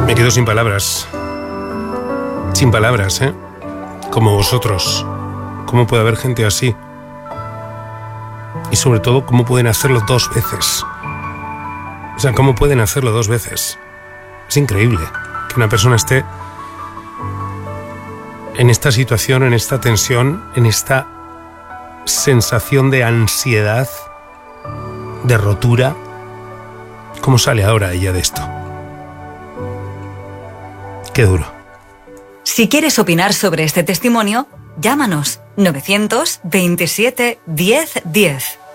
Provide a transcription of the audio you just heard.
Me quedo sin palabras. Sin palabras, ¿eh? Como vosotros. ¿Cómo puede haber gente así? Y sobre todo, ¿cómo pueden hacerlo 2 veces? O sea, ¿cómo pueden hacerlo 2 veces? Es increíble que una persona esté en esta situación, en esta tensión, en esta sensación de ansiedad, de rotura. ¿Cómo sale ahora ella de esto? Qué duro. Si quieres opinar sobre este testimonio, llámanos 927 10 10.